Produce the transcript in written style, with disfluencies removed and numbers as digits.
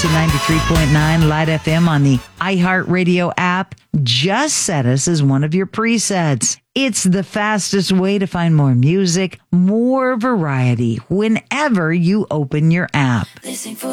to 93.9 Light FM on the iHeartRadio app. Just set us as one of your presets. It's the fastest way to find more music, more variety whenever you open your app. Listen for